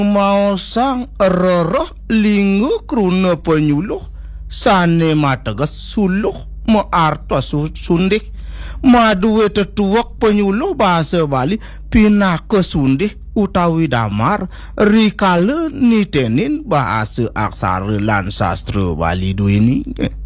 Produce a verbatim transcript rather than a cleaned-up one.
mau sang roroh linggu kruna penyuluh sane mategas suluh mearto sundih maduwe tetuak penyuluh bahasa Bali pinaka sundih utawi damar rikale nitenin bahasa aksara lan sastra Bali duini